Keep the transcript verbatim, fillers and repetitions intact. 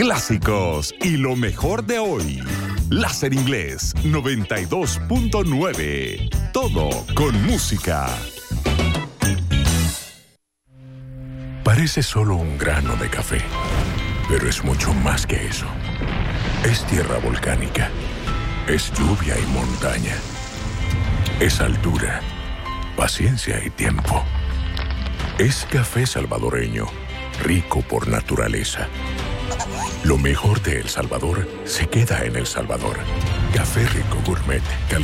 clásicos y lo mejor de hoy. Láser Inglés noventa y dos punto nueve. Todo con música. Parece solo un grano de café, pero es mucho más que eso. Es tierra volcánica, es lluvia y montaña, es altura, paciencia y tiempo. Es café salvadoreño, rico por naturaleza. Lo mejor de El Salvador se queda en El Salvador. Café Rico Gourmet.